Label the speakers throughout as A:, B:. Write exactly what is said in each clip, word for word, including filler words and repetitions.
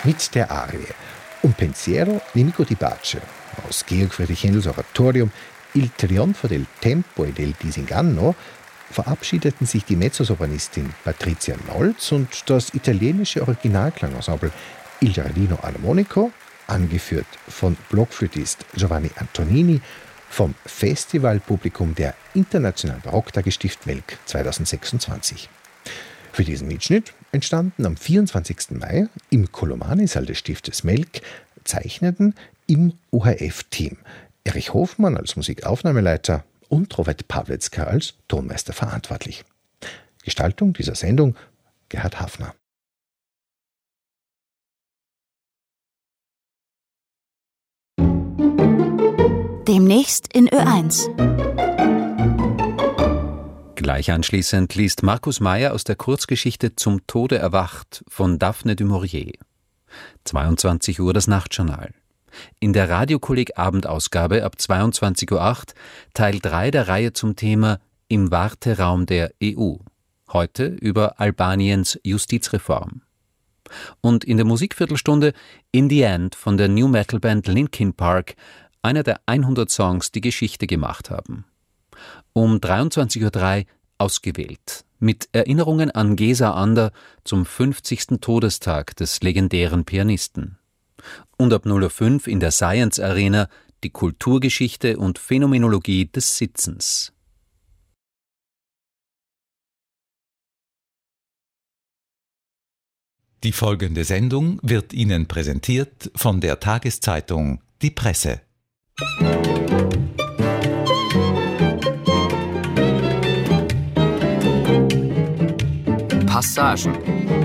A: mit der Arie Un pensiero di Nico di Pace aus Georg Friedrich Händels Oratorium Il trionfo del tempo e del disinganno verabschiedeten sich die Mezzosopranistin Patricia Nolz und das italienische Originalklangensemble Il Giardino Armonico, angeführt von Blockflötist Giovanni Antonini, vom Festivalpublikum der Internationalen Barocktage Stift Melk zweitausendsechsundzwanzig. Für diesen Mitschnitt entstanden am vierundzwanzigsten Mai im Colomani-Saal des Stiftes Melk Zeichneten im O H F-Team. Erich Hofmann als Musikaufnahmeleiter und Robert Pawlitzka als Tonmeister verantwortlich. Gestaltung dieser Sendung Gerhard Hafner.
B: Demnächst in Ö eins.
C: Gleich anschließend liest Markus Meyer aus der Kurzgeschichte Zum Tode erwacht von Daphne du Maurier. zweiundzwanzig Uhr das Nachtjournal. In der Radiokolleg-Abendausgabe ab zweiundzwanzig Uhr acht Teil drei der Reihe zum Thema Im Warteraum der E U. Heute über Albaniens Justizreform. Und in der Musikviertelstunde In the End von der New Metal Band Linkin Park, einer der hundert Songs, die Geschichte gemacht haben. Um dreiundzwanzig Uhr drei Ausgewählt, mit Erinnerungen an Gesa Ander zum fünfzigsten Todestag des legendären Pianisten. Und ab null Uhr fünf in der Science Arena die Kulturgeschichte und Phänomenologie des Sitzens.
D: Die folgende Sendung wird Ihnen präsentiert von der Tageszeitung Die Presse.
E: Passagen.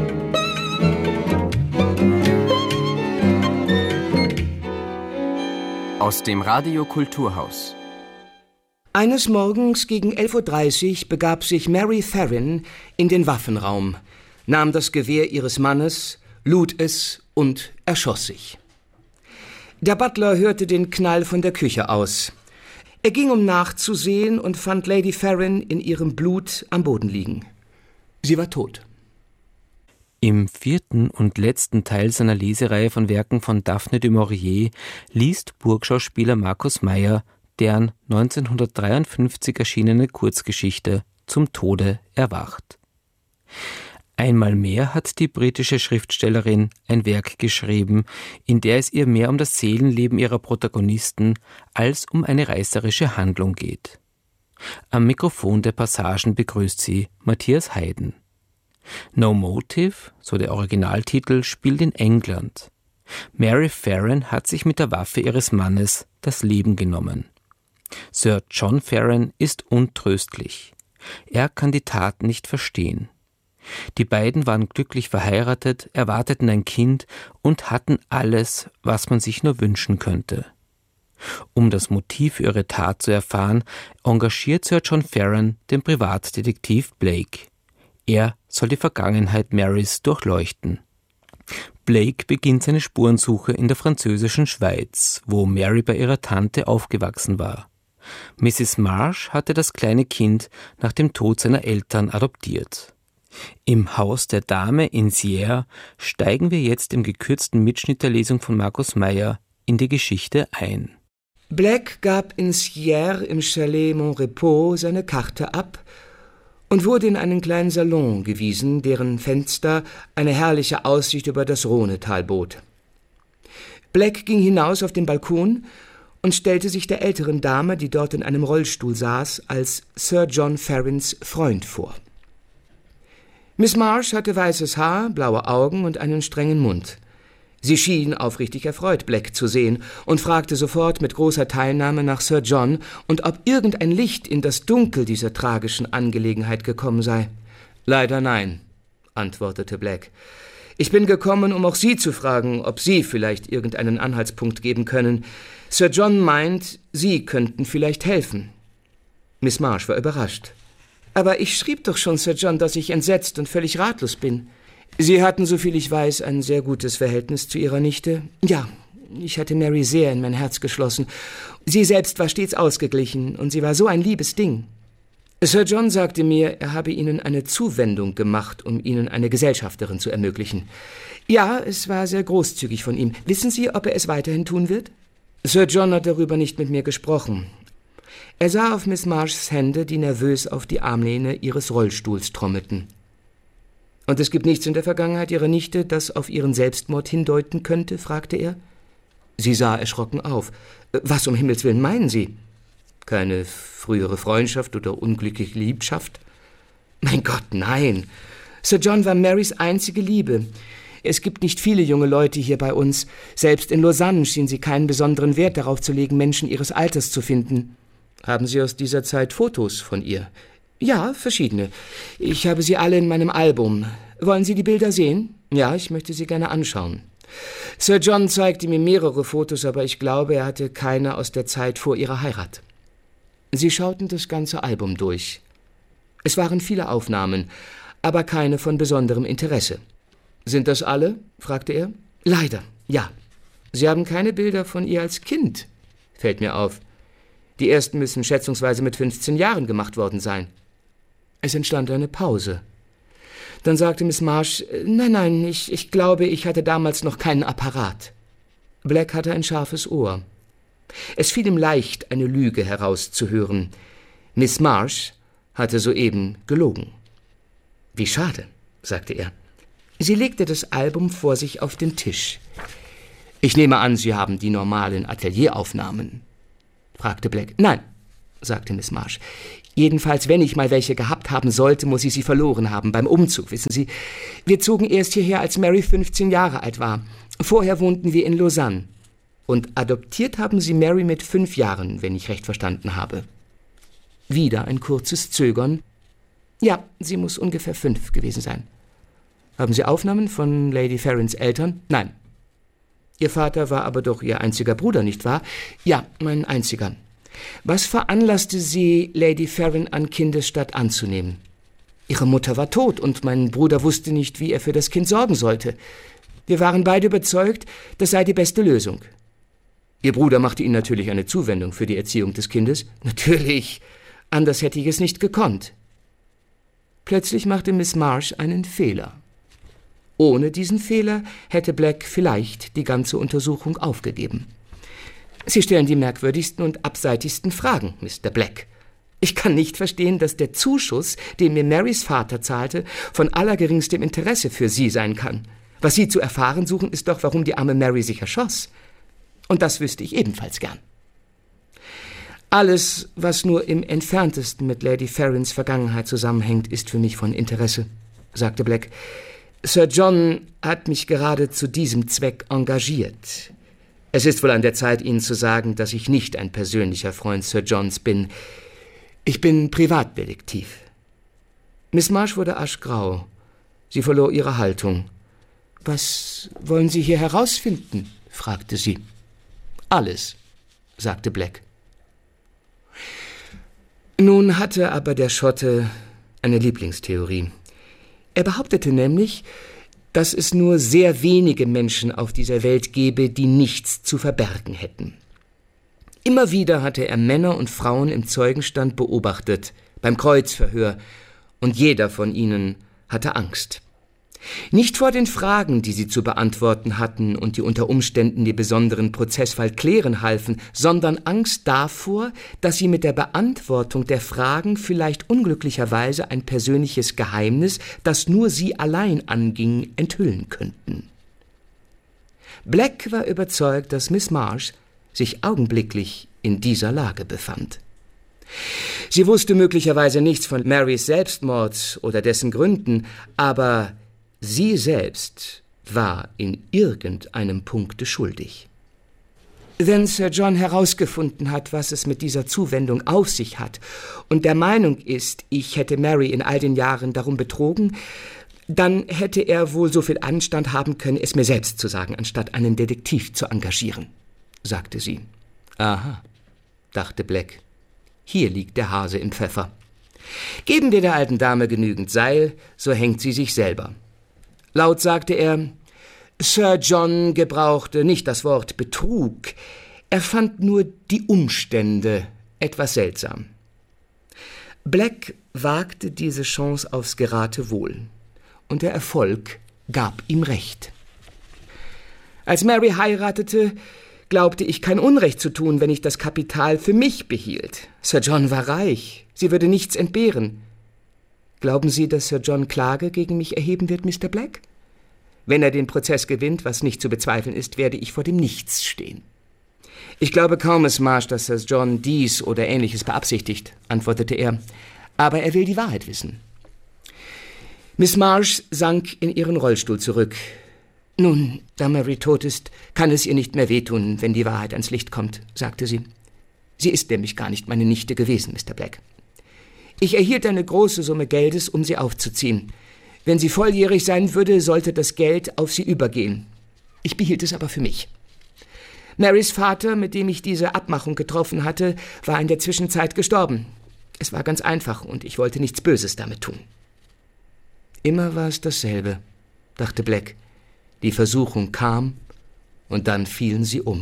E: Aus dem Radio Kulturhaus.
F: Eines Morgens gegen elf Uhr dreißig begab sich Mary Theron in den Waffenraum, nahm das Gewehr ihres Mannes, lud es und erschoss sich. Der Butler hörte den Knall von der Küche aus. Er ging, um nachzusehen, und fand Lady Theron in ihrem Blut am Boden liegen. Sie war tot.
G: Im vierten und letzten Teil seiner Lesereihe von Werken von Daphne du Maurier liest Burgschauspieler Markus Meyer deren neunzehnhundertdreiundfünfzig erschienene Kurzgeschichte Zum Tode erwacht. Einmal mehr hat die britische Schriftstellerin ein Werk geschrieben, in der es ihr mehr um das Seelenleben ihrer Protagonisten als um eine reißerische Handlung geht. Am Mikrofon der Passagen begrüßt sie Matthias Heiden. No Motive, so der Originaltitel, spielt in England. Mary Theron hat sich mit der Waffe ihres Mannes das Leben genommen. Sir John Theron ist untröstlich. Er kann die Tat nicht verstehen. Die beiden waren glücklich verheiratet, erwarteten ein Kind und hatten alles, was man sich nur wünschen könnte. Um das Motiv für ihre Tat zu erfahren, engagiert Sir John Theron den Privatdetektiv Blake. Er soll die Vergangenheit Marys durchleuchten. Blake beginnt seine Spurensuche in der französischen Schweiz, wo Mary bei ihrer Tante aufgewachsen war. Misses Marsh hatte das kleine Kind nach dem Tod seiner Eltern adoptiert. Im Haus der Dame in Sierre steigen wir jetzt im gekürzten Mitschnitt der Lesung von Markus Meyer in die Geschichte ein.
F: Black gab in Sierre im Chalet Montrepos seine Karte ab und wurde in einen kleinen Salon gewiesen, deren Fenster eine herrliche Aussicht über das Rhonetal bot. Black ging hinaus auf den Balkon und stellte sich der älteren Dame, die dort in einem Rollstuhl saß, als Sir John Therons Freund vor. Miss Marsh hatte weißes Haar, blaue Augen und einen strengen Mund. Sie schien aufrichtig erfreut, Black zu sehen, und fragte sofort mit großer Teilnahme nach Sir John und ob irgendein Licht in das Dunkel dieser tragischen Angelegenheit gekommen sei. »Leider nein«, antwortete Black. »Ich bin gekommen, um auch Sie zu fragen, ob Sie vielleicht irgendeinen Anhaltspunkt geben können. Sir John meint, Sie könnten vielleicht helfen.« Miss Marsh war überrascht. »Aber ich schrieb doch schon, Sir John, dass ich entsetzt und völlig ratlos bin.« »Sie hatten, soviel ich weiß, ein sehr gutes Verhältnis zu Ihrer Nichte?« »Ja, ich hatte Mary sehr in mein Herz geschlossen. Sie selbst war stets ausgeglichen und sie war so ein liebes Ding.« Sir John sagte mir, er habe Ihnen eine Zuwendung gemacht, um Ihnen eine Gesellschafterin zu ermöglichen. Ja, es war sehr großzügig von ihm. Wissen Sie, ob er es weiterhin tun wird? Sir John hat darüber nicht mit mir gesprochen. Er sah auf Miss Marshs Hände, die nervös auf die Armlehne ihres Rollstuhls trommelten. »Und es gibt nichts in der Vergangenheit Ihrer Nichte, das auf ihren Selbstmord hindeuten könnte?« fragte er. Sie sah erschrocken auf. »Was um Himmels Willen meinen Sie?« »Keine frühere Freundschaft oder unglückliche Liebschaft?« »Mein Gott, nein. Sir John war Marys einzige Liebe. Es gibt nicht viele junge Leute hier bei uns. Selbst in Lausanne schien sie keinen besonderen Wert darauf zu legen, Menschen ihres Alters zu finden.« »Haben Sie aus dieser Zeit Fotos von ihr?« »Ja, verschiedene. Ich habe sie alle in meinem Album. Wollen Sie die Bilder sehen?« »Ja, ich möchte sie gerne anschauen.« Sir John zeigte mir mehrere Fotos, aber ich glaube, er hatte keine aus der Zeit vor ihrer Heirat. Sie schauten das ganze Album durch. Es waren viele Aufnahmen, aber keine von besonderem Interesse. »Sind das alle?« fragte er. »Leider, ja. Sie haben keine Bilder von ihr als Kind, fällt mir auf. Die ersten müssen schätzungsweise mit fünfzehn Jahren gemacht worden sein.« Es entstand eine Pause. Dann sagte Miss Marsh, »Nein, nein, ich, ich glaube, ich hatte damals noch keinen Apparat.« Black hatte ein scharfes Ohr. Es fiel ihm leicht, eine Lüge herauszuhören. Miss Marsh hatte soeben gelogen. »Wie schade«, sagte er. Sie legte das Album vor sich auf den Tisch. »Ich nehme an, Sie haben die normalen Atelieraufnahmen?« fragte Black. »Nein«, sagte Miss Marsh. »Jedenfalls, wenn ich mal welche gehabt haben sollte, muss ich sie verloren haben, beim Umzug, wissen Sie. Wir zogen erst hierher, als Mary fünfzehn Jahre alt war. Vorher wohnten wir in Lausanne. Und adoptiert haben Sie Mary mit fünf Jahren, wenn ich recht verstanden habe.« Wieder ein kurzes Zögern. »Ja, sie muss ungefähr fünf gewesen sein.« »Haben Sie Aufnahmen von Lady Farrens Eltern?« »Nein.« »Ihr Vater war aber doch Ihr einziger Bruder, nicht wahr?« »Ja, mein einziger.« »Was veranlasste Sie, Lady Farren an Kindesstatt anzunehmen?« »Ihre Mutter war tot und mein Bruder wusste nicht, wie er für das Kind sorgen sollte. Wir waren beide überzeugt, das sei die beste Lösung.« »Ihr Bruder machte Ihnen natürlich eine Zuwendung für die Erziehung des Kindes?« »Natürlich, anders hätte ich es nicht gekonnt.« Plötzlich machte Miss Marsh einen Fehler. Ohne diesen Fehler hätte Black vielleicht die ganze Untersuchung aufgegeben. »Sie stellen die merkwürdigsten und abseitigsten Fragen, Mister Black. Ich kann nicht verstehen, dass der Zuschuss, den mir Marys Vater zahlte, von allergeringstem Interesse für Sie sein kann. Was Sie zu erfahren suchen, ist doch, warum die arme Mary sich erschoss. Und das wüsste ich ebenfalls gern.« »Alles, was nur im entferntesten mit Lady Farrens Vergangenheit zusammenhängt, ist für mich von Interesse«, sagte Black. »Sir John hat mich gerade zu diesem Zweck engagiert. Es ist wohl an der Zeit, Ihnen zu sagen, dass ich nicht ein persönlicher Freund Sir Johns bin. Ich bin Privatdetektiv.« Miss Marsh wurde aschgrau. Sie verlor ihre Haltung. »Was wollen Sie hier herausfinden?« fragte sie. »Alles«, sagte Black. Nun hatte aber der Schotte eine Lieblingstheorie. Er behauptete nämlich, dass es nur sehr wenige Menschen auf dieser Welt gebe, die nichts zu verbergen hätten. Immer wieder hatte er Männer und Frauen im Zeugenstand beobachtet, beim Kreuzverhör, und jeder von ihnen hatte Angst. Nicht vor den Fragen, die sie zu beantworten hatten und die unter Umständen den besonderen Prozessfall klären halfen, sondern Angst davor, dass sie mit der Beantwortung der Fragen vielleicht unglücklicherweise ein persönliches Geheimnis, das nur sie allein anging, enthüllen könnten. Black war überzeugt, dass Miss Marsh sich augenblicklich in dieser Lage befand. Sie wusste möglicherweise nichts von Marys Selbstmord oder dessen Gründen, aber sie selbst war in irgendeinem Punkte schuldig. Wenn Sir John herausgefunden hat, was es mit dieser Zuwendung auf sich hat und der Meinung ist, ich hätte Mary in all den Jahren darum betrogen, dann hätte er wohl so viel Anstand haben können, es mir selbst zu sagen, anstatt einen Detektiv zu engagieren, sagte sie. Aha, dachte Black, hier liegt der Hase im Pfeffer. Geben wir der alten Dame genügend Seil, so hängt sie sich selber. Laut sagte er, Sir John gebrauchte nicht das Wort Betrug, er fand nur die Umstände etwas seltsam. Black wagte diese Chance aufs Geratewohl. Und der Erfolg gab ihm recht. Als Mary heiratete, glaubte ich kein Unrecht zu tun, wenn ich das Kapital für mich behielt. Sir John war reich, sie würde nichts entbehren. Glauben Sie, dass Sir John Klage gegen mich erheben wird, Mister Black? Wenn er den Prozess gewinnt, was nicht zu bezweifeln ist, werde ich vor dem Nichts stehen. Ich glaube kaum, Miss Marsh, dass Sir John dies oder Ähnliches beabsichtigt, antwortete er. Aber er will die Wahrheit wissen. Miss Marsh sank in ihren Rollstuhl zurück. Nun, da Mary tot ist, kann es ihr nicht mehr wehtun, wenn die Wahrheit ans Licht kommt, sagte sie. Sie ist nämlich gar nicht meine Nichte gewesen, Mister Black. Ich erhielt eine große Summe Geldes, um sie aufzuziehen. Wenn sie volljährig sein würde, sollte das Geld auf sie übergehen. Ich behielt es aber für mich. Marys Vater, mit dem ich diese Abmachung getroffen hatte, war in der Zwischenzeit gestorben. Es war ganz einfach und ich wollte nichts Böses damit tun. Immer war es dasselbe, dachte Black. Die Versuchung kam und dann fielen sie um.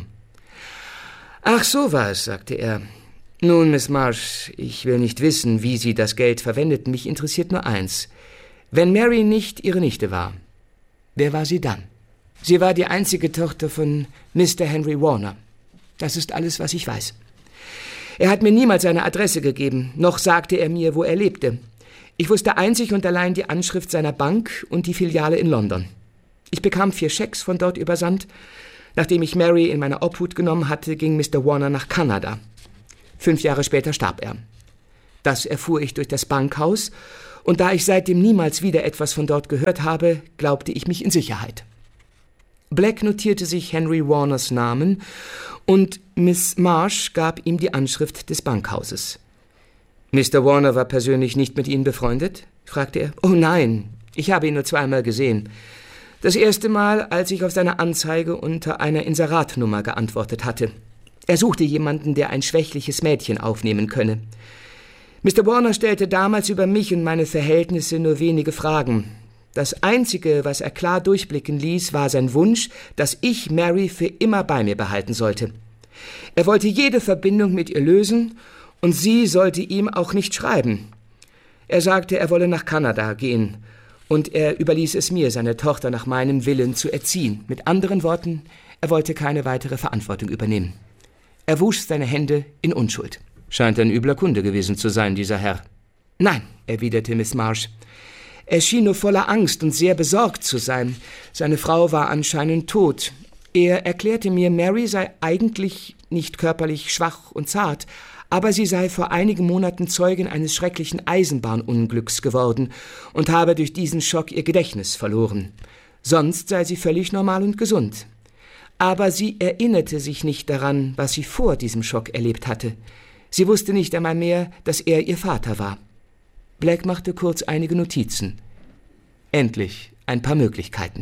F: Ach, so war es, sagte er. Nun, Miss Marsh, ich will nicht wissen, wie Sie das Geld verwendeten. Mich interessiert nur eins. Wenn Mary nicht Ihre Nichte war, wer war sie dann? Sie war die einzige Tochter von Mister Henry Warner. Das ist alles, was ich weiß. Er hat mir niemals seine Adresse gegeben, noch sagte er mir, wo er lebte. Ich wusste einzig und allein die Anschrift seiner Bank und die Filiale in London. Ich bekam vier Schecks von dort übersandt. Nachdem ich Mary in meine Obhut genommen hatte, ging Mister Warner nach Kanada. Fünf Jahre später starb er. Das erfuhr ich durch das Bankhaus, und da ich seitdem niemals wieder etwas von dort gehört habe, glaubte ich mich in Sicherheit. Black notierte sich Henry Warners Namen und Miss Marsh gab ihm die Anschrift des Bankhauses. Mister Warner war persönlich nicht mit Ihnen befreundet? Fragte er. Oh nein, ich habe ihn nur zweimal gesehen. Das erste Mal, als ich auf seine Anzeige unter einer Inseratnummer geantwortet hatte. Er suchte jemanden, der ein schwächliches Mädchen aufnehmen könne. Mister Warner stellte damals über mich und meine Verhältnisse nur wenige Fragen. Das Einzige, was er klar durchblicken ließ, war sein Wunsch, dass ich Mary für immer bei mir behalten sollte. Er wollte jede Verbindung mit ihr lösen und sie sollte ihm auch nicht schreiben. Er sagte, er wolle nach Kanada gehen und er überließ es mir, seine Tochter nach meinem Willen zu erziehen. Mit anderen Worten, er wollte keine weitere Verantwortung übernehmen. Er wusch seine Hände in Unschuld. Scheint ein übler Kunde gewesen zu sein, dieser Herr. Nein, erwiderte Miss Marsh. Er schien nur voller Angst und sehr besorgt zu sein. Seine Frau war anscheinend tot. Er erklärte mir, Mary sei eigentlich nicht körperlich schwach und zart, aber sie sei vor einigen Monaten Zeugin eines schrecklichen Eisenbahnunglücks geworden und habe durch diesen Schock ihr Gedächtnis verloren. Sonst sei sie völlig normal und gesund. Aber sie erinnerte sich nicht daran, was sie vor diesem Schock erlebt hatte. Sie wusste nicht einmal mehr, dass er ihr Vater war. Black machte kurz einige Notizen. Endlich ein paar Möglichkeiten.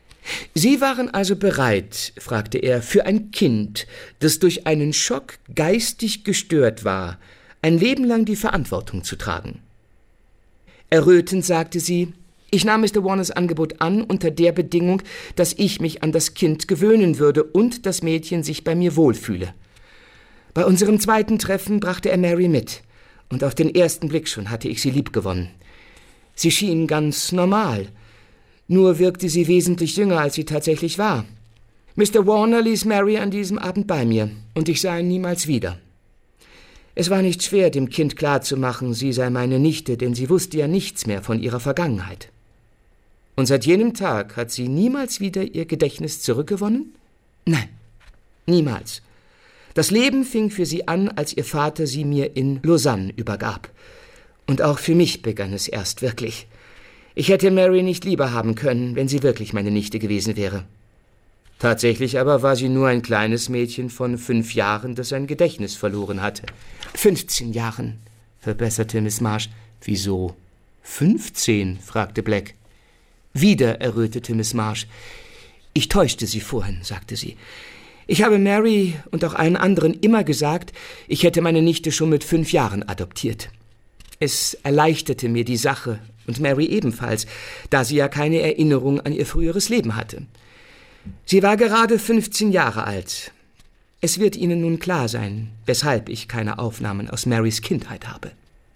F: Sie waren also bereit, fragte er, für ein Kind, das durch einen Schock geistig gestört war, ein Leben lang die Verantwortung zu tragen. Errötend sagte sie, ich nahm Mister Warners Angebot an, unter der Bedingung, dass ich mich an das Kind gewöhnen würde und das Mädchen sich bei mir wohlfühle. Bei unserem zweiten Treffen brachte er Mary mit, und auf den ersten Blick schon hatte ich sie liebgewonnen. Sie schien ganz normal, nur wirkte sie wesentlich jünger, als sie tatsächlich war. Mister Warner ließ Mary an diesem Abend bei mir, und ich sah ihn niemals wieder. Es war nicht schwer, dem Kind klarzumachen, sie sei meine Nichte, denn sie wusste ja nichts mehr von ihrer Vergangenheit. Und seit jenem Tag hat sie niemals wieder ihr Gedächtnis zurückgewonnen? Nein, niemals. Das Leben fing für sie an, als ihr Vater sie mir in Lausanne übergab. Und auch für mich begann es erst wirklich. Ich hätte Mary nicht lieber haben können, wenn sie wirklich meine Nichte gewesen wäre. Tatsächlich aber war sie nur ein kleines Mädchen von fünf Jahren, das sein Gedächtnis verloren hatte. Fünfzehn Jahren, verbesserte Miss Marsh. Wieso? Fünfzehn? Fragte Black. Wieder errötete Miss Marsh. Ich täuschte Sie vorhin, sagte sie. Ich habe Mary und auch allen anderen immer gesagt, ich hätte meine Nichte schon mit fünf Jahren adoptiert. Es erleichterte mir die Sache und Mary ebenfalls, da sie ja keine Erinnerung an ihr früheres Leben hatte. Sie war gerade fünfzehn Jahre alt. Es wird Ihnen nun klar sein, weshalb ich keine Aufnahmen aus Marys Kindheit habe.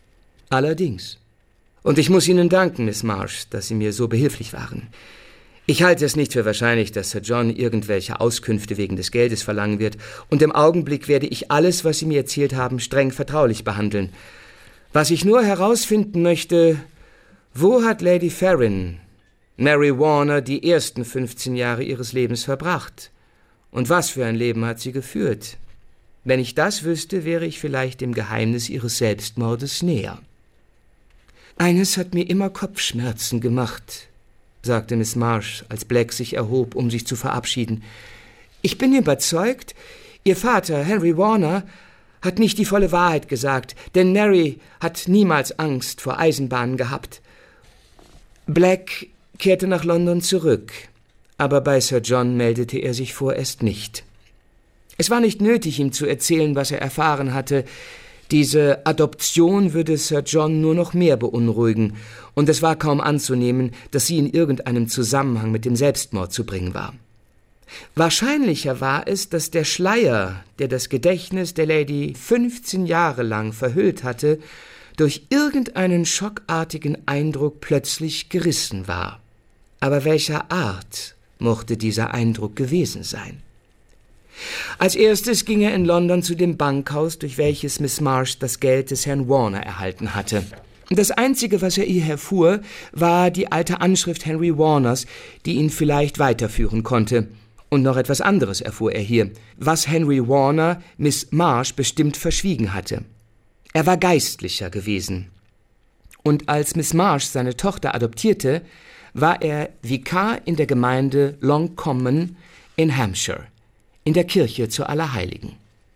F: Allerdings. Und ich muss Ihnen danken, Miss Marsh, dass Sie mir so behilflich waren. Ich halte es nicht für wahrscheinlich, dass Sir John irgendwelche Auskünfte wegen des Geldes verlangen wird, und im Augenblick werde ich alles, was Sie mir erzählt haben, streng vertraulich behandeln. Was ich nur herausfinden möchte, wo hat Lady Farron, Mary Warner, die ersten fünfzehn Jahre ihres Lebens verbracht? Und was für ein Leben hat sie geführt? Wenn ich das wüsste, wäre ich vielleicht dem Geheimnis ihres Selbstmordes näher. »Eines hat mir immer Kopfschmerzen gemacht«, sagte Miss Marsh, als Black sich erhob, um sich zu verabschieden. »Ich bin überzeugt, Ihr Vater, Henry Warner, hat nicht die volle Wahrheit gesagt, denn Mary hat niemals Angst vor Eisenbahnen gehabt.« Black kehrte nach London zurück, aber bei Sir John meldete er sich vorerst nicht. Es war nicht nötig, ihm zu erzählen, was er erfahren hatte. Diese Adoption würde Sir John nur noch mehr beunruhigen, und es war kaum anzunehmen, dass sie in irgendeinem Zusammenhang mit dem Selbstmord zu bringen war. Wahrscheinlicher war es, dass der Schleier, der das Gedächtnis der Lady fünfzehn Jahre lang verhüllt hatte, durch irgendeinen schockartigen Eindruck plötzlich gerissen war. Aber welcher Art mochte dieser Eindruck gewesen sein? Als erstes ging er in London zu dem Bankhaus, durch welches Miss Marsh das Geld des Herrn Warner erhalten hatte. Das Einzige, was er ihr erfuhr, war die alte Anschrift Henry Warners, die ihn vielleicht weiterführen konnte. Und noch etwas anderes erfuhr er hier, was Henry Warner Miss Marsh bestimmt verschwiegen hatte. Er war Geistlicher gewesen. Und als Miss Marsh seine Tochter adoptierte, war er Vikar in der Gemeinde Long Common in Hampshire, in der Kirche zu Allerheiligen.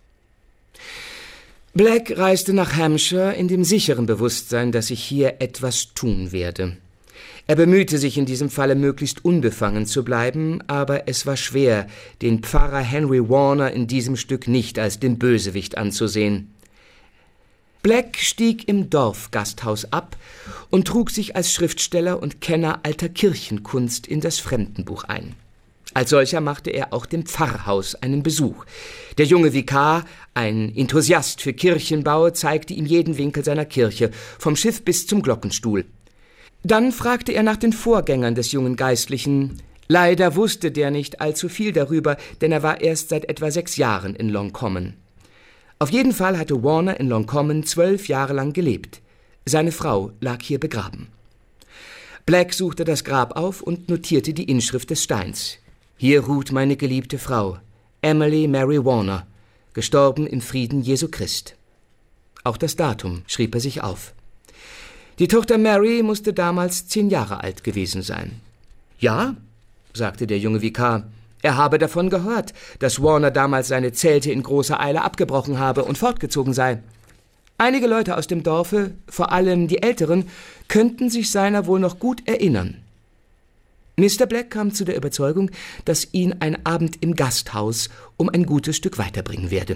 F: Black reiste nach Hampshire in dem sicheren Bewusstsein, dass sich hier etwas tun werde. Er bemühte sich in diesem Falle möglichst unbefangen zu bleiben, aber es war schwer, den Pfarrer Henry Warner in diesem Stück nicht als den Bösewicht anzusehen. Black stieg im Dorfgasthaus ab und trug sich als Schriftsteller und Kenner alter Kirchenkunst in das Fremdenbuch ein. Als solcher machte er auch dem Pfarrhaus einen Besuch. Der junge Vikar, ein Enthusiast für Kirchenbau, zeigte ihm jeden Winkel seiner Kirche, vom Schiff bis zum Glockenstuhl. Dann fragte er nach den Vorgängern des jungen Geistlichen. Leider wusste der nicht allzu viel darüber, denn er war erst seit etwa sechs Jahren in Long Common. Auf jeden Fall hatte Warner in Long Common zwölf Jahre lang gelebt. Seine Frau lag hier begraben. Black suchte das Grab auf und notierte die Inschrift des Steins. Hier ruht meine geliebte Frau, Emily Mary Warner, gestorben im Frieden Jesu Christ. Auch das Datum schrieb er sich auf. Die Tochter Mary musste damals zehn Jahre alt gewesen sein. Ja, sagte der junge Vikar, er habe davon gehört, dass Warner damals seine Zelte in großer Eile abgebrochen habe und fortgezogen sei. Einige Leute aus dem Dorfe, vor allem die Älteren, könnten sich seiner wohl noch gut erinnern. Mister Black kam zu der Überzeugung, dass ihn ein Abend im Gasthaus um ein gutes Stück weiterbringen werde.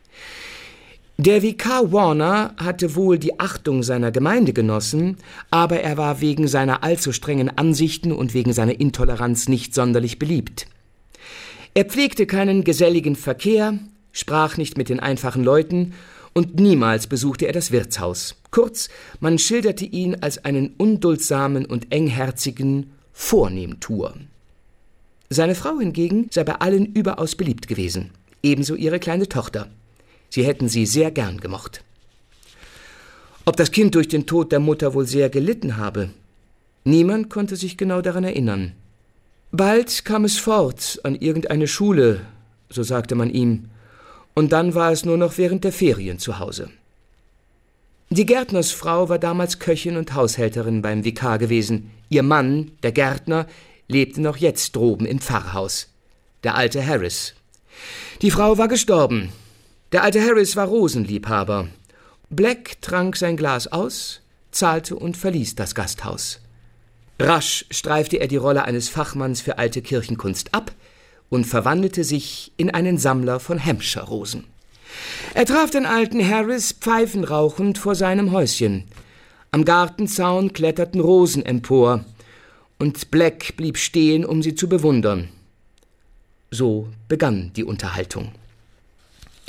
F: Der Vikar Warner hatte wohl die Achtung seiner Gemeinde genossen, aber er war wegen seiner allzu strengen Ansichten und wegen seiner Intoleranz nicht sonderlich beliebt. Er pflegte keinen geselligen Verkehr, sprach nicht mit den einfachen Leuten und niemals besuchte er das Wirtshaus. Kurz, man schilderte ihn als einen unduldsamen und engherzigen Vornehmtuer. Seine Frau hingegen sei bei allen überaus beliebt gewesen, ebenso ihre kleine Tochter. Sie hätten sie sehr gern gemocht. Ob das Kind durch den Tod der Mutter wohl sehr gelitten habe? Niemand konnte sich genau daran erinnern. Bald kam es fort an irgendeine Schule, so sagte man ihm, und dann war es nur noch während der Ferien zu Hause. Die Gärtnersfrau war damals Köchin und Haushälterin beim Vikar gewesen. Ihr Mann, der Gärtner, lebte noch jetzt droben im Pfarrhaus, der alte Harris. Die Frau war gestorben. Der alte Harris war Rosenliebhaber. Black trank sein Glas aus, zahlte und verließ das Gasthaus. Rasch streifte er die Rolle eines Fachmanns für alte Kirchenkunst ab und verwandelte sich in einen Sammler von Hampshire-Rosen. Er traf den alten Harris pfeifenrauchend vor seinem Häuschen. Am Gartenzaun kletterten Rosen empor, und Black blieb stehen, um sie zu bewundern. So begann die Unterhaltung.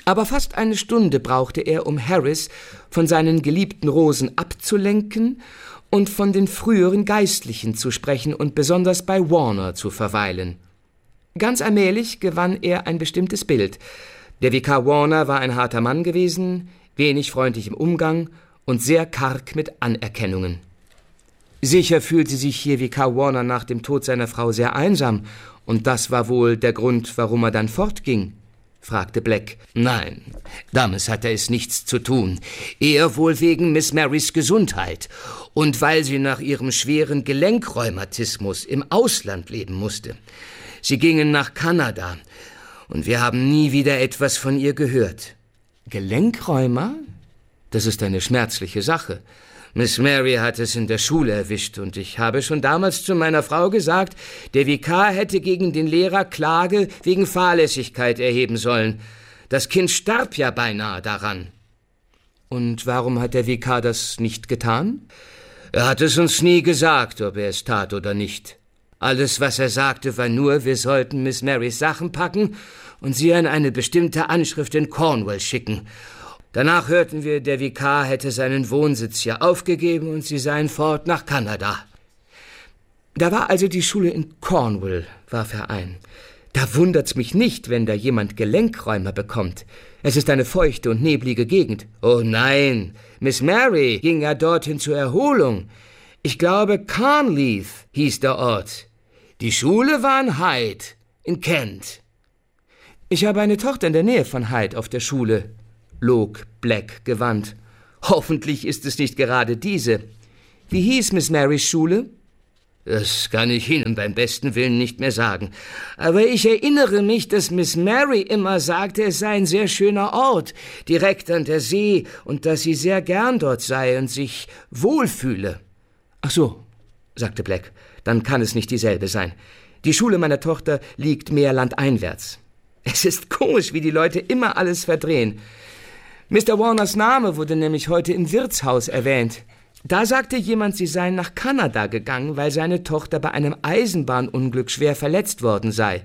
F: Aber fast eine Stunde brauchte er, um Harris von seinen geliebten Rosen abzulenken und von den früheren Geistlichen zu sprechen und besonders bei Warner zu verweilen. Ganz allmählich gewann er ein bestimmtes Bild. Der Vikar Warner war ein harter Mann gewesen, wenig freundlich im Umgang und sehr karg mit Anerkennungen. Sicher fühlte sich hier Vikar Warner nach dem Tod seiner Frau sehr einsam, und das war wohl der Grund, warum er dann fortging, fragte Black. Nein, damit hatte es nichts zu tun. Eher wohl wegen Miss Marys Gesundheit und weil sie nach ihrem schweren Gelenkrheumatismus im Ausland leben musste. Sie gingen nach Kanada, und wir haben nie wieder etwas von ihr gehört. Gelenkrheuma? Das ist eine schmerzliche Sache. Miss Mary hat es in der Schule erwischt, und ich habe schon damals zu meiner Frau gesagt, der Vikar hätte gegen den Lehrer Klage wegen Fahrlässigkeit erheben sollen. Das Kind starb ja beinahe daran. Und warum hat der Vikar das nicht getan? Er hat es uns nie gesagt, ob er es tat oder nicht. Alles, was er sagte, war nur, wir sollten Miss Marys Sachen packen und sie an eine bestimmte Anschrift in Cornwall schicken. Danach hörten wir, der Vikar hätte seinen Wohnsitz hier aufgegeben und sie seien fort nach Kanada. Da war also die Schule in Cornwall, warf er ein. Da wundert's mich nicht, wenn da jemand Gelenkrheuma bekommt. Es ist eine feuchte und neblige Gegend. Oh nein, Miss Mary ging ja dorthin zur Erholung. Ich glaube, Carnleith hieß der Ort. Die Schule war in Hyde, in Kent. Ich habe eine Tochter in der Nähe von Hyde auf der Schule, log Black gewandt. Hoffentlich ist es nicht gerade diese. Wie hieß Miss Marys Schule? Das kann ich Ihnen beim besten Willen nicht mehr sagen. Aber ich erinnere mich, dass Miss Mary immer sagte, es sei ein sehr schöner Ort, direkt an der See, und dass sie sehr gern dort sei und sich wohlfühle. Ach so, sagte Black, dann kann es nicht dieselbe sein. Die Schule meiner Tochter liegt mehr landeinwärts. Es ist komisch, wie die Leute immer alles verdrehen. Mister Warners Name wurde nämlich heute im Wirtshaus erwähnt. Da sagte jemand, sie seien nach Kanada gegangen, weil seine Tochter bei einem Eisenbahnunglück schwer verletzt worden sei.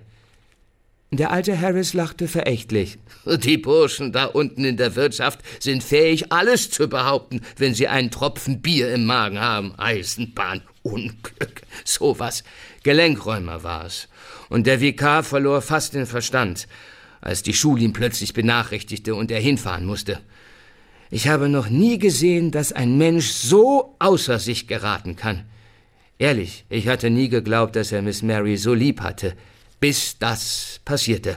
F: Der alte Harris lachte verächtlich. Die Burschen da unten in der Wirtschaft sind fähig, alles zu behaupten, wenn sie einen Tropfen Bier im Magen haben. Eisenbahnunglück, sowas. Gelenkrheuma war es. Und der Vikar verlor fast den Verstand, als die Schule ihn plötzlich benachrichtigte und er hinfahren musste. Ich habe noch nie gesehen, dass ein Mensch so außer sich geraten kann. Ehrlich, ich hatte nie geglaubt, dass er Miss Mary so lieb hatte, bis das passierte.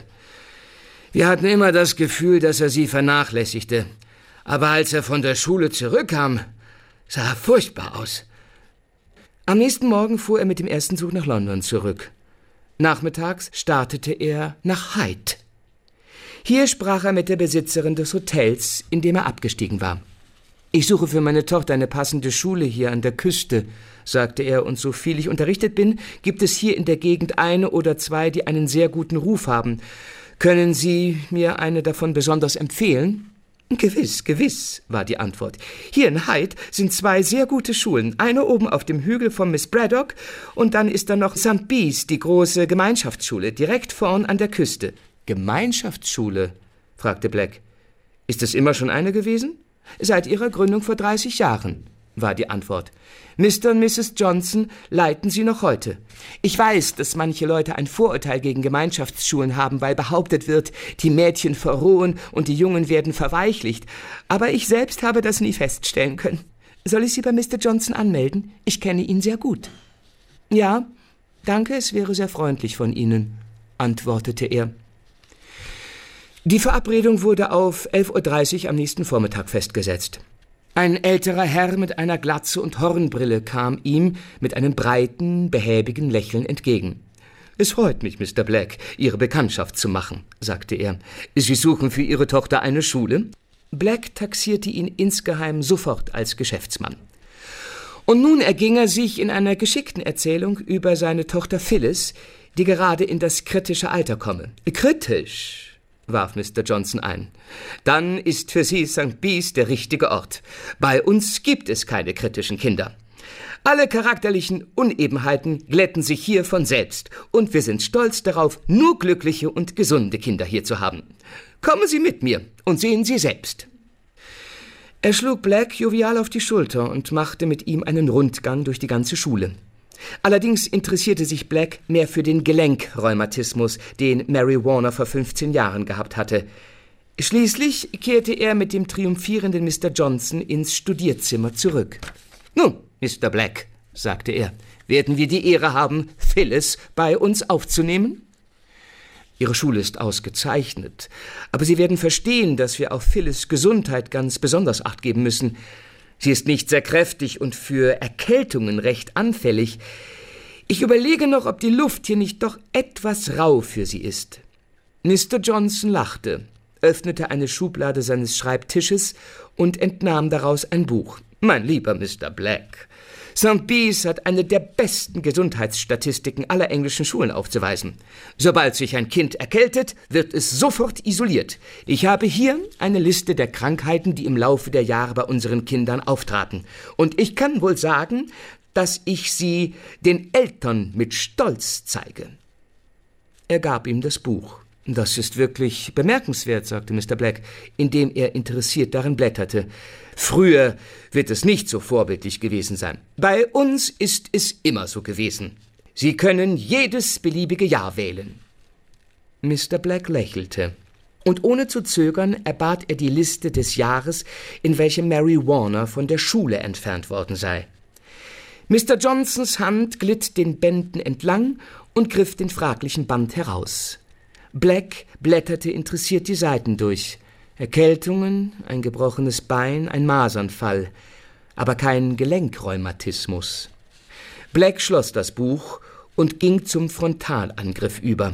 F: Wir hatten immer das Gefühl, dass er sie vernachlässigte. Aber als er von der Schule zurückkam, sah er furchtbar aus. Am nächsten Morgen fuhr er mit dem ersten Zug nach London zurück. Nachmittags startete er nach Hyde. Hier sprach er mit der Besitzerin des Hotels, in dem er abgestiegen war. »Ich suche für meine Tochter eine passende Schule hier an der Küste«, sagte er, »und so viel ich unterrichtet bin, gibt es hier in der Gegend eine oder zwei, die einen sehr guten Ruf haben. Können Sie mir eine davon besonders empfehlen?« »Gewiss, gewiss«, war die Antwort. »Hier in Hyde sind zwei sehr gute Schulen, eine oben auf dem Hügel von Miss Braddock und dann ist da noch Sankt Bees, die große Gemeinschaftsschule, direkt vorn an der Küste.« »Gemeinschaftsschule?« fragte Black. »Ist es immer schon eine gewesen?« »Seit ihrer Gründung vor dreißig Jahren«, war die Antwort. »Mister und Misses Johnson leiten sie noch heute. Ich weiß, dass manche Leute ein Vorurteil gegen Gemeinschaftsschulen haben, weil behauptet wird, die Mädchen verrohen und die Jungen werden verweichlicht. Aber ich selbst habe das nie feststellen können. Soll ich Sie bei Mister Johnson anmelden? Ich kenne ihn sehr gut.« »Ja, danke, es wäre sehr freundlich von Ihnen«, antwortete er. Die Verabredung wurde auf elf Uhr dreißig am nächsten Vormittag festgesetzt. Ein älterer Herr mit einer Glatze und Hornbrille kam ihm mit einem breiten, behäbigen Lächeln entgegen. »Es freut mich, Mister Black, Ihre Bekanntschaft zu machen«, sagte er. »Sie suchen für Ihre Tochter eine Schule?« Black taxierte ihn insgeheim sofort als Geschäftsmann. Und nun erging er sich in einer geschickten Erzählung über seine Tochter Phyllis, die gerade in das kritische Alter komme. »Kritisch«, warf Mister Johnson ein. »Dann ist für Sie Sankt Bees der richtige Ort. Bei uns gibt es keine kritischen Kinder. Alle charakterlichen Unebenheiten glätten sich hier von selbst und wir sind stolz darauf, nur glückliche und gesunde Kinder hier zu haben. Kommen Sie mit mir und sehen Sie selbst. Er schlug Black jovial auf die Schulter und machte mit ihm einen Rundgang durch die ganze Schule. Allerdings interessierte sich Black mehr für den Gelenkrheumatismus, den Mary Warner vor fünfzehn Jahren gehabt hatte. Schließlich kehrte er mit dem triumphierenden Mister Johnson ins Studierzimmer zurück. »Nun, Mister Black«, sagte er, »werden wir die Ehre haben, Phyllis bei uns aufzunehmen?« »Ihre Schule ist ausgezeichnet, aber Sie werden verstehen, dass wir auf Phyllis' Gesundheit ganz besonders Acht geben müssen. Sie ist nicht sehr kräftig und für Erkältungen recht anfällig. Ich überlege noch, ob die Luft hier nicht doch etwas rau für sie ist.« Mister Johnson lachte, öffnete eine Schublade seines Schreibtisches und entnahm daraus ein Buch. »Mein lieber Mister Black, Sankt Bees hat eine der besten Gesundheitsstatistiken aller englischen Schulen aufzuweisen. Sobald sich ein Kind erkältet, wird es sofort isoliert. Ich habe hier eine Liste der Krankheiten, die im Laufe der Jahre bei unseren Kindern auftraten. Und ich kann wohl sagen, dass ich sie den Eltern mit Stolz zeige.« Er gab ihm das Buch. »Das ist wirklich bemerkenswert«, sagte Mister Black, indem er interessiert darin blätterte. »Früher wird es nicht so vorbildlich gewesen sein. Bei uns ist es immer so gewesen. Sie können jedes beliebige Jahr wählen.« Mister Black lächelte, und ohne zu zögern erbat er die Liste des Jahres, in welchem Mary Warner von der Schule entfernt worden sei. Mister Johnsons Hand glitt den Bänden entlang und griff den fraglichen Band heraus. Black blätterte interessiert die Seiten durch. Erkältungen, ein gebrochenes Bein, ein Masernfall, aber kein Gelenkrheumatismus. Black schloss das Buch und ging zum Frontalangriff über.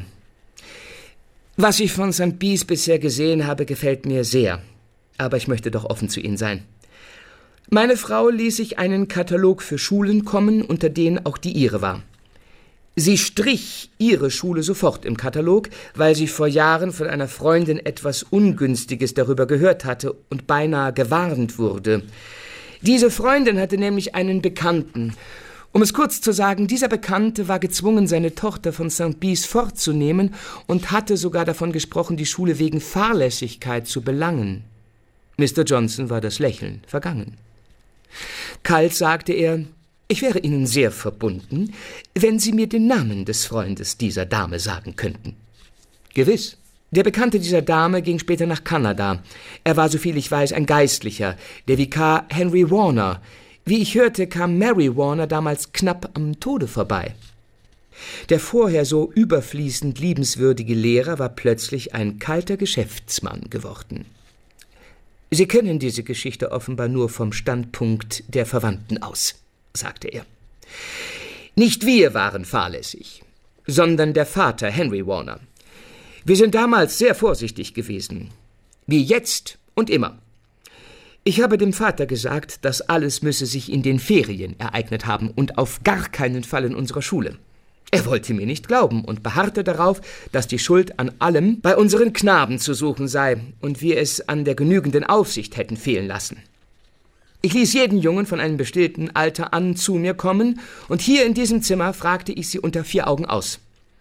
F: »Was ich von Sankt Bees bisher gesehen habe, gefällt mir sehr, aber ich möchte doch offen zu Ihnen sein. Meine Frau ließ sich einen Katalog für Schulen kommen, unter denen auch die ihre war. Sie strich ihre Schule sofort im Katalog, weil sie vor Jahren von einer Freundin etwas Ungünstiges darüber gehört hatte und beinahe gewarnt wurde. Diese Freundin hatte nämlich einen Bekannten. Um es kurz zu sagen, dieser Bekannte war gezwungen, seine Tochter von Sankt Bees fortzunehmen und hatte sogar davon gesprochen, die Schule wegen Fahrlässigkeit zu belangen. Mister Johnson war das Lächeln vergangen. Kalt sagte er: »Ich wäre Ihnen sehr verbunden, wenn Sie mir den Namen des Freundes dieser Dame sagen könnten.« »Gewiss. Der Bekannte dieser Dame ging später nach Kanada. Er war, soviel ich weiß, ein Geistlicher, der Vikar Henry Warner. Wie ich hörte, kam Mary Warner damals knapp am Tode vorbei. Der vorher so überfließend liebenswürdige Lehrer war plötzlich ein kalter Geschäftsmann geworden. Sie kennen diese Geschichte offenbar nur vom Standpunkt der Verwandten aus«, sagte er. »Nicht wir waren fahrlässig, sondern der Vater Henry Warner. Wir sind damals sehr vorsichtig gewesen, wie jetzt und immer. Ich habe dem Vater gesagt, das alles müsse sich in den Ferien ereignet haben und auf gar keinen Fall in unserer Schule. Er wollte mir nicht glauben und beharrte darauf, dass die Schuld an allem bei unseren Knaben zu suchen sei und wir es an der genügenden Aufsicht hätten fehlen lassen. Ich ließ jeden Jungen von einem bestimmten Alter an zu mir kommen und hier in diesem Zimmer fragte ich sie unter vier Augen aus.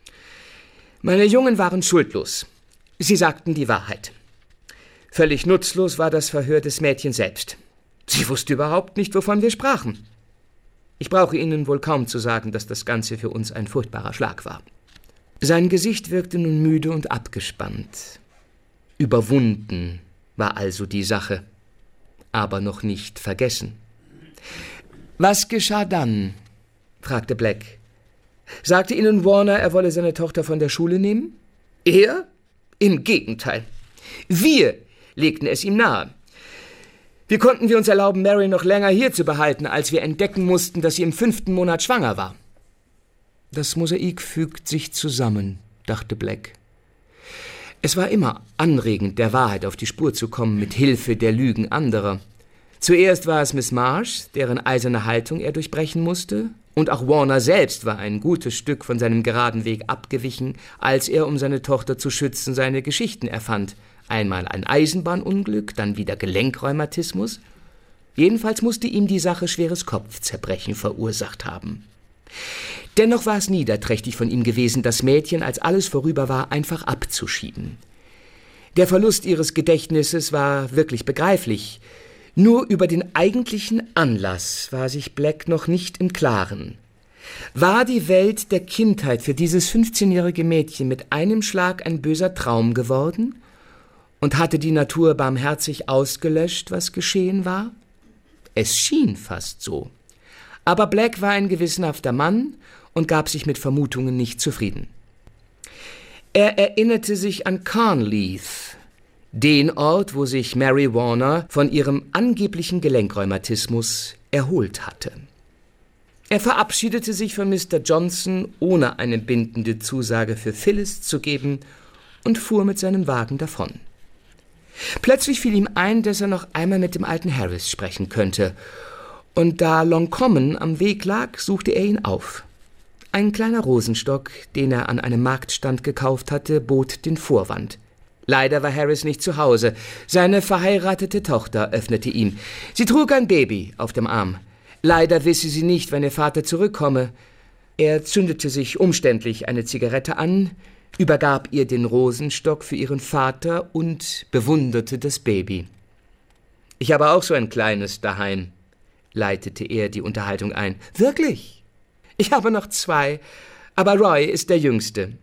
F: Meine Jungen waren schuldlos. Sie sagten die Wahrheit. Völlig nutzlos war das Verhör des Mädchens selbst. Sie wusste überhaupt nicht, wovon wir sprachen. Ich brauche Ihnen wohl kaum zu sagen, dass das Ganze für uns ein furchtbarer Schlag war.« Sein Gesicht wirkte nun müde und abgespannt. Überwunden war also die Sache, aber noch nicht vergessen. »Was geschah dann?« fragte Black. »Sagte Ihnen Warner, er wolle seine Tochter von der Schule nehmen?« »Er? Im Gegenteil. Wir legten es ihm nahe. Wie konnten wir uns erlauben, Mary noch länger hier zu behalten, als wir entdecken mussten, dass sie im fünften Monat schwanger war?« »Das Mosaik fügt sich zusammen«, dachte Black. Es war immer anregend, der Wahrheit auf die Spur zu kommen, mit Hilfe der Lügen anderer. Zuerst war es Miss Marsh, deren eiserne Haltung er durchbrechen musste, und auch Warner selbst war ein gutes Stück von seinem geraden Weg abgewichen, als er, um seine Tochter zu schützen, seine Geschichten erfand. Einmal ein Eisenbahnunglück, dann wieder Gelenkrheumatismus. Jedenfalls musste ihm die Sache schweres Kopfzerbrechen verursacht haben. Dennoch war es niederträchtig von ihm gewesen, das Mädchen, als alles vorüber war, einfach abzuschieben. Der Verlust ihres Gedächtnisses war wirklich begreiflich. Nur über den eigentlichen Anlass war sich Black noch nicht im Klaren. War die Welt der Kindheit für dieses fünfzehnjährige Mädchen mit einem Schlag ein böser Traum geworden? Und hatte die Natur barmherzig ausgelöscht, was geschehen war? Es schien fast so. Aber Black war ein gewissenhafter Mann und gab sich mit Vermutungen nicht zufrieden. Er erinnerte sich an Carnleith, den Ort, wo sich Mary Warner von ihrem angeblichen Gelenkrheumatismus erholt hatte. Er verabschiedete sich von Mister Johnson, ohne eine bindende Zusage für Phyllis zu geben, und fuhr mit seinem Wagen davon. Plötzlich fiel ihm ein, dass er noch einmal mit dem alten Harris sprechen könnte, und da Long Common am Weg lag, suchte er ihn auf. Ein kleiner Rosenstock, den er an einem Marktstand gekauft hatte, bot den Vorwand. Leider war Harris nicht zu Hause. Seine verheiratete Tochter öffnete ihm. Sie trug ein Baby auf dem Arm. Leider wisse sie nicht, wann ihr Vater zurückkomme. Er zündete sich umständlich eine Zigarette an, übergab ihr den Rosenstock für ihren Vater und bewunderte das Baby. »Ich habe auch so ein kleines daheim«, leitete er die Unterhaltung ein. »Wirklich? Ich habe noch zwei, aber Roy ist der Jüngste.«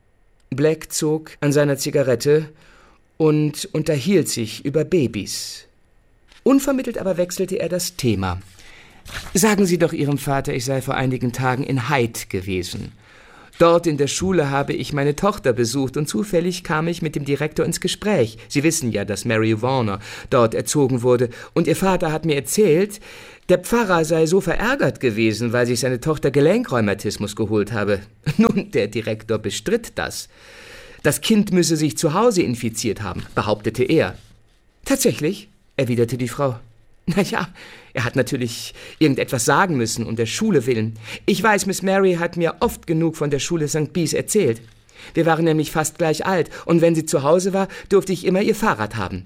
F: Black zog an seiner Zigarette und unterhielt sich über Babys. Unvermittelt aber wechselte er das Thema. »Sagen Sie doch Ihrem Vater, ich sei vor einigen Tagen in Hyde gewesen. Dort in der Schule habe ich meine Tochter besucht und zufällig kam ich mit dem Direktor ins Gespräch. Sie wissen ja, dass Mary Warner dort erzogen wurde. Und Ihr Vater hat mir erzählt, der Pfarrer sei so verärgert gewesen, weil sich seine Tochter Gelenkrheumatismus geholt habe. Nun, der Direktor bestritt das. Das Kind müsse sich zu Hause infiziert haben, behauptete er. »Tatsächlich?«, erwiderte die Frau. »Na ja, er hat natürlich irgendetwas sagen müssen, um der Schule willen. Ich weiß, Miss Mary hat mir oft genug von der Schule Sankt Bees erzählt. Wir waren nämlich fast gleich alt, und wenn sie zu Hause war, durfte ich immer ihr Fahrrad haben.«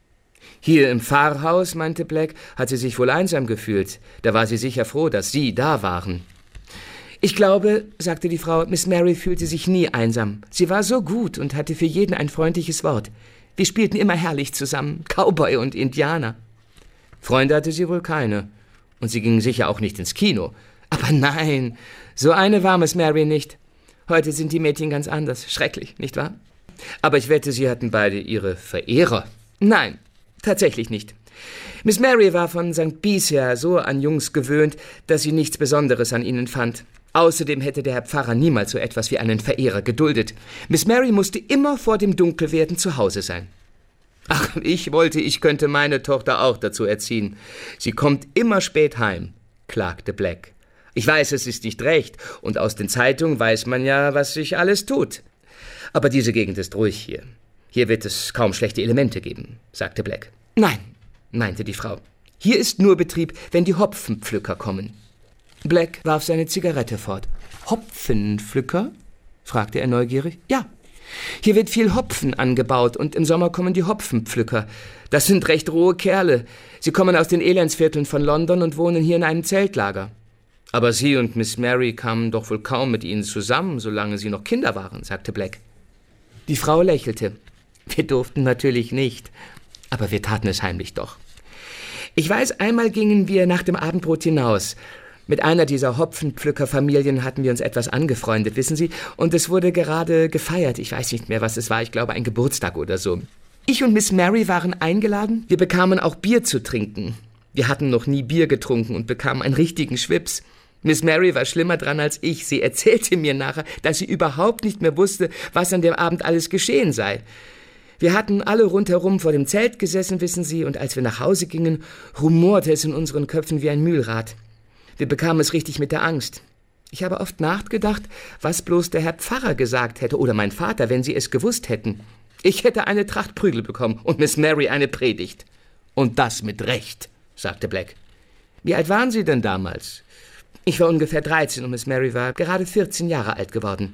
F: »Hier im Pfarrhaus«, meinte Black, »hat sie sich wohl einsam gefühlt. Da war sie sicher froh, dass Sie da waren.« »Ich glaube«, sagte die Frau, »Miss Mary fühlte sich nie einsam. Sie war so gut und hatte für jeden ein freundliches Wort. Wir spielten immer herrlich zusammen, Cowboy und Indianer.« Freunde hatte sie wohl keine. Und sie gingen sicher auch nicht ins Kino. Aber nein, so eine war Miss Mary nicht. Heute sind die Mädchen ganz anders. Schrecklich, nicht wahr? Aber ich wette, sie hatten beide ihre Verehrer. Nein, tatsächlich nicht. Miss Mary war von Sankt Bees her so an Jungs gewöhnt, dass sie nichts Besonderes an ihnen fand. Außerdem hätte der Herr Pfarrer niemals so etwas wie einen Verehrer geduldet. Miss Mary musste immer vor dem Dunkelwerden zu Hause sein. Ach, ich wollte, ich könnte meine Tochter auch dazu erziehen. Sie kommt immer spät heim, klagte Black. Ich weiß, es ist nicht recht, und aus den Zeitungen weiß man ja, was sich alles tut. Aber diese Gegend ist ruhig hier. Hier wird es kaum schlechte Elemente geben, sagte Black. Nein, meinte die Frau. Hier ist nur Betrieb, wenn die Hopfenpflücker kommen. Black warf seine Zigarette fort. Hopfenpflücker? Fragte er neugierig. Ja. Hier wird viel Hopfen angebaut und im Sommer kommen die Hopfenpflücker. Das sind recht rohe Kerle. Sie kommen aus den Elendsvierteln von London und wohnen hier in einem Zeltlager. Aber Sie und Miss Mary kamen doch wohl kaum mit ihnen zusammen, solange sie noch Kinder waren, sagte Black. Die Frau lächelte. Wir durften natürlich nicht, aber wir taten es heimlich doch. Ich weiß, einmal gingen wir nach dem Abendbrot hinaus. Mit einer dieser Hopfenpflückerfamilien hatten wir uns etwas angefreundet, wissen Sie, und es wurde gerade gefeiert. Ich weiß nicht mehr, was es war, ich glaube, ein Geburtstag oder so. Ich und Miss Mary waren eingeladen. Wir bekamen auch Bier zu trinken. Wir hatten noch nie Bier getrunken und bekamen einen richtigen Schwips. Miss Mary war schlimmer dran als ich. Sie erzählte mir nachher, dass sie überhaupt nicht mehr wusste, was an dem Abend alles geschehen sei. Wir hatten alle rundherum vor dem Zelt gesessen, wissen Sie, und als wir nach Hause gingen, rumorte es in unseren Köpfen wie ein Mühlrad. Wir bekamen es richtig mit der Angst. Ich habe oft nachgedacht, was bloß der Herr Pfarrer gesagt hätte oder mein Vater, wenn sie es gewusst hätten. Ich hätte eine Tracht Prügel bekommen und Miss Mary eine Predigt. Und das mit Recht, sagte Black. Wie alt waren Sie denn damals? Ich war ungefähr dreizehn und Miss Mary war gerade vierzehn Jahre alt geworden.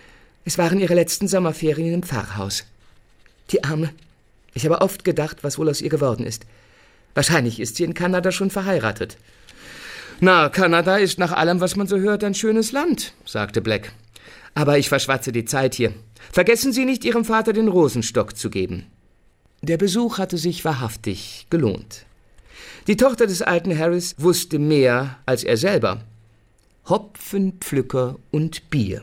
F: Es waren ihre letzten Sommerferien im Pfarrhaus. Die Arme. Ich habe oft gedacht, was wohl aus ihr geworden ist. Wahrscheinlich ist sie in Kanada schon verheiratet. »Na, Kanada ist nach allem, was man so hört, ein schönes Land«, sagte Black. »Aber ich verschwatze die Zeit hier. Vergessen Sie nicht, Ihrem Vater den Rosenstock zu geben.« Der Besuch hatte sich wahrhaftig gelohnt. Die Tochter des alten Harris wusste mehr als er selber. Hopfenpflücker und Bier.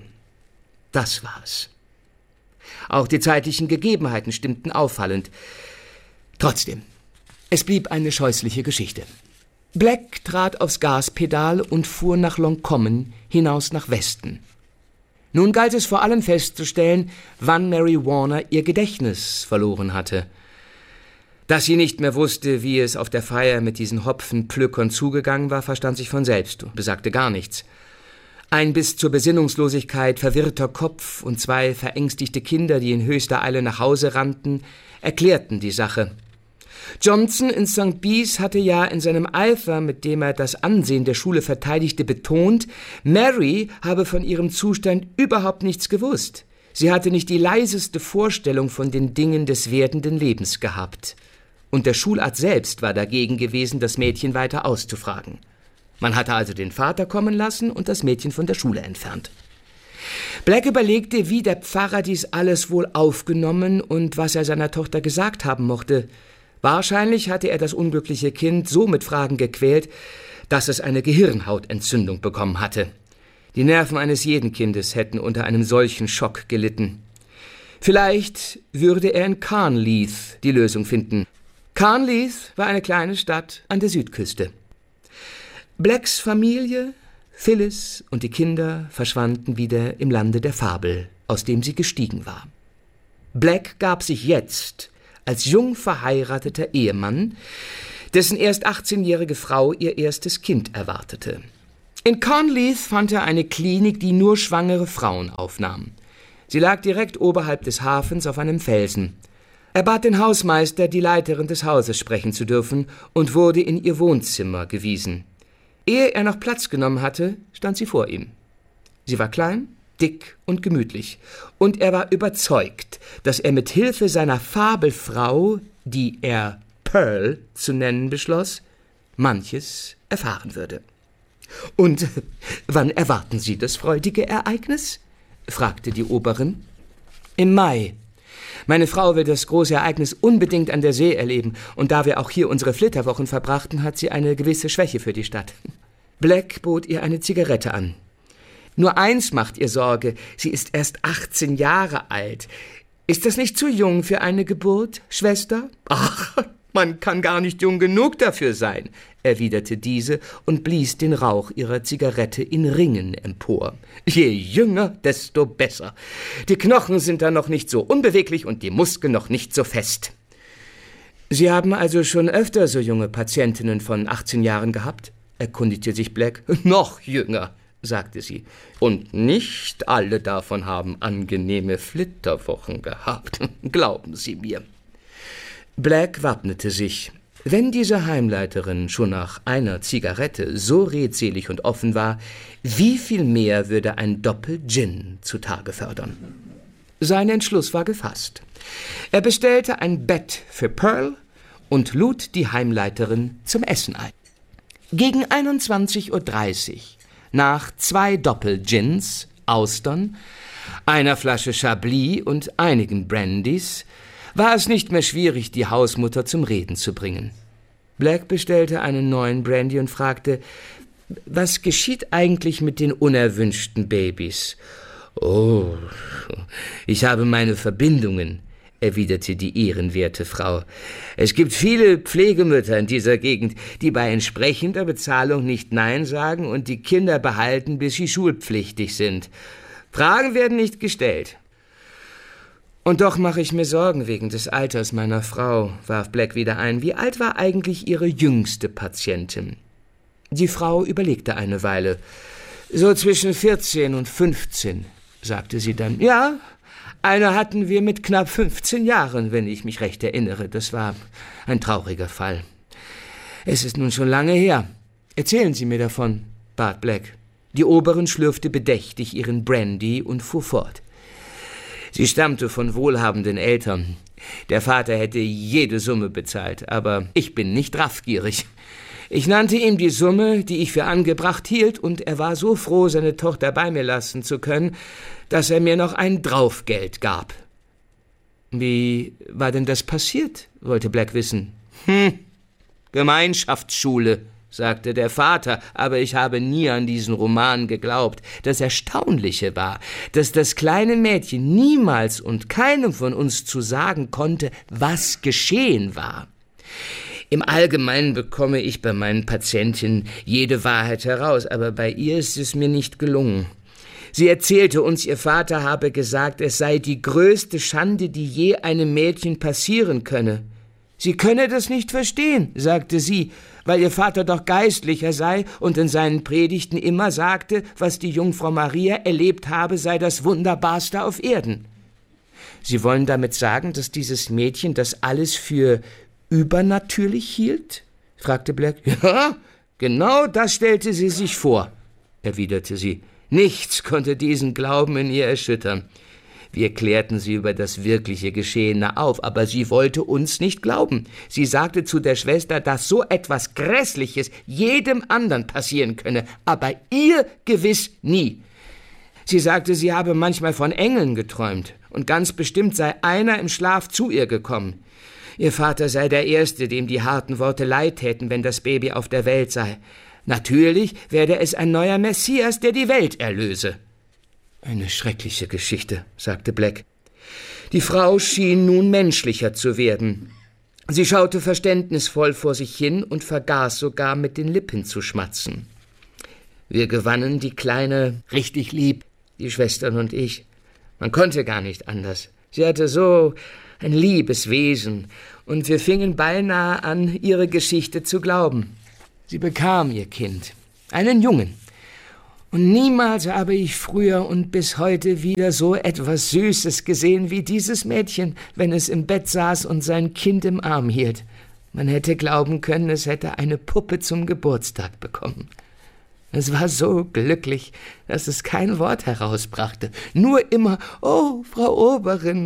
F: Das war's. Auch die zeitlichen Gegebenheiten stimmten auffallend. Trotzdem, es blieb eine scheußliche Geschichte. Black trat aufs Gaspedal und fuhr nach Longcommon hinaus nach Westen. Nun galt es vor allem festzustellen, wann Mary Warner ihr Gedächtnis verloren hatte. Dass sie nicht mehr wusste, wie es auf der Feier mit diesen Hopfenpflückern zugegangen war, verstand sich von selbst und besagte gar nichts. Ein bis zur Besinnungslosigkeit verwirrter Kopf und zwei verängstigte Kinder, die in höchster Eile nach Hause rannten, erklärten die Sache. Johnson in Sankt Bees hatte ja in seinem Eifer, mit dem er das Ansehen der Schule verteidigte, betont, Mary habe von ihrem Zustand überhaupt nichts gewusst. Sie hatte nicht die leiseste Vorstellung von den Dingen des werdenden Lebens gehabt. Und der Schularzt selbst war dagegen gewesen, das Mädchen weiter auszufragen. Man hatte also den Vater kommen lassen und das Mädchen von der Schule entfernt. Black überlegte, wie der Pfarrer dies alles wohl aufgenommen und was er seiner Tochter gesagt haben mochte. Wahrscheinlich hatte er das unglückliche Kind so mit Fragen gequält, dass es eine Gehirnhautentzündung bekommen hatte. Die Nerven eines jeden Kindes hätten unter einem solchen Schock gelitten. Vielleicht würde er in Carnleith die Lösung finden. Carnleith war eine kleine Stadt an der Südküste. Blacks Familie, Phyllis und die Kinder verschwanden wieder im Lande der Fabel, aus dem sie gestiegen war. Black gab sich jetzt als jung verheirateter Ehemann, dessen erst achtzehnjährige Frau ihr erstes Kind erwartete. In Carnleith fand er eine Klinik, die nur schwangere Frauen aufnahm. Sie lag direkt oberhalb des Hafens auf einem Felsen. Er bat den Hausmeister, die Leiterin des Hauses sprechen zu dürfen, und wurde in ihr Wohnzimmer gewiesen. Ehe er noch Platz genommen hatte, stand sie vor ihm. Sie war klein, dick und gemütlich, und er war überzeugt, dass er mit Hilfe seiner Fabelfrau, die er Pearl zu nennen beschloss, manches erfahren würde. »Und wann erwarten Sie das freudige Ereignis?« fragte die Oberin. »Im Mai. Meine Frau will das große Ereignis unbedingt an der See erleben, und da wir auch hier unsere Flitterwochen verbrachten, hat sie eine gewisse Schwäche für die Stadt.« Black bot ihr eine Zigarette an. »Nur eins macht ihr Sorge, sie ist erst achtzehn Jahre alt. Ist das nicht zu jung für eine Geburt, Schwester?« »Ach, man kann gar nicht jung genug dafür sein«, erwiderte diese und blies den Rauch ihrer Zigarette in Ringen empor. »Je jünger, desto besser. Die Knochen sind dann noch nicht so unbeweglich und die Muskeln noch nicht so fest.« »Sie haben also schon öfter so junge Patientinnen von achtzehn Jahren gehabt?« erkundigte sich Black. »Noch jünger«, sagte sie. »Und nicht alle davon haben angenehme Flitterwochen gehabt. Glauben Sie mir.« Black wappnete sich. Wenn diese Heimleiterin schon nach einer Zigarette so redselig und offen war, wie viel mehr würde ein Doppel-Gin zutage fördern? Sein Entschluss war gefasst. Er bestellte ein Bett für Pearl und lud die Heimleiterin zum Essen ein. Gegen einundzwanzig Uhr dreißig, nach zwei Doppel-Gins, Austern, einer Flasche Chablis und einigen Brandys, war es nicht mehr schwierig, die Hausmutter zum Reden zu bringen. Black bestellte einen neuen Brandy und fragte, was geschieht eigentlich mit den unerwünschten Babys? »Oh, ich habe meine Verbindungen«, erwiderte die ehrenwerte Frau. »Es gibt viele Pflegemütter in dieser Gegend, die bei entsprechender Bezahlung nicht Nein sagen und die Kinder behalten, bis sie schulpflichtig sind. Fragen werden nicht gestellt.« »Und doch mache ich mir Sorgen wegen des Alters meiner Frau«, warf Black wieder ein. »Wie alt war eigentlich Ihre jüngste Patientin?« Die Frau überlegte eine Weile. »So zwischen vierzehn und fünfzehn«, sagte sie dann. »Ja, eine hatten wir mit knapp fünfzehn Jahren, wenn ich mich recht erinnere. Das war ein trauriger Fall. Es ist nun schon lange her. Erzählen Sie mir davon«, bat Black. Die Oberin schlürfte bedächtig ihren Brandy und fuhr fort. »Sie stammte von wohlhabenden Eltern. Der Vater hätte jede Summe bezahlt, aber ich bin nicht raffgierig. Ich nannte ihm die Summe, die ich für angebracht hielt, und er war so froh, seine Tochter bei mir lassen zu können, dass er mir noch ein Draufgeld gab. Wie war denn das passiert, wollte Black wissen. Hm, Gemeinschaftsschule, sagte der Vater, aber ich habe nie an diesen Roman geglaubt. Das Erstaunliche war, dass das kleine Mädchen niemals und keinem von uns zu sagen konnte, was geschehen war. Im Allgemeinen bekomme ich bei meinen Patienten jede Wahrheit heraus, aber bei ihr ist es mir nicht gelungen. Sie erzählte uns, ihr Vater habe gesagt, es sei die größte Schande, die je einem Mädchen passieren könne. Sie könne das nicht verstehen, sagte sie, weil ihr Vater doch Geistlicher sei und in seinen Predigten immer sagte, was die Jungfrau Maria erlebt habe, sei das Wunderbarste auf Erden. Sie wollen damit sagen, dass dieses Mädchen das alles für übernatürlich hielt? Fragte Black. Ja, genau das stellte sie sich vor, erwiderte sie. Nichts konnte diesen Glauben in ihr erschüttern. Wir klärten sie über das wirkliche Geschehene auf, aber sie wollte uns nicht glauben. Sie sagte zu der Schwester, dass so etwas Grässliches jedem anderen passieren könne, aber ihr gewiss nie. Sie sagte, sie habe manchmal von Engeln geträumt und ganz bestimmt sei einer im Schlaf zu ihr gekommen. Ihr Vater sei der Erste, dem die harten Worte leid täten, wenn das Baby auf der Welt sei. Natürlich werde es ein neuer Messias, der die Welt erlöse. Eine schreckliche Geschichte, sagte Black. Die Frau schien nun menschlicher zu werden. Sie schaute verständnisvoll vor sich hin und vergaß sogar mit den Lippen zu schmatzen. Wir gewannen die Kleine richtig lieb, die Schwestern und ich. Man konnte gar nicht anders. Sie hatte so ein liebes Wesen, und wir fingen beinahe an, ihre Geschichte zu glauben. Sie bekam ihr Kind, einen Jungen. Und niemals habe ich früher und bis heute wieder so etwas Süßes gesehen wie dieses Mädchen, wenn es im Bett saß und sein Kind im Arm hielt. Man hätte glauben können, es hätte eine Puppe zum Geburtstag bekommen. Es war so glücklich, dass es kein Wort herausbrachte. Nur immer, »Oh, Frau Oberin«.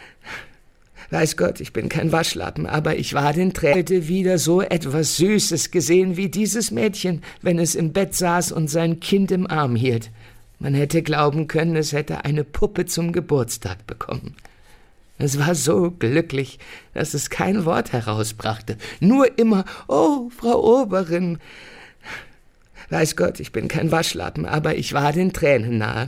F: Weiß Gott, ich bin kein Waschlappen, aber ich war den Tränen wieder so etwas Süßes gesehen wie dieses Mädchen, wenn es im Bett saß und sein Kind im Arm hielt. Man hätte glauben können, es hätte eine Puppe zum Geburtstag bekommen. Es war so glücklich, dass es kein Wort herausbrachte. Nur immer, »Oh, Frau Oberin«. Weiß Gott, ich bin kein Waschlappen, aber ich war den Tränen nahe.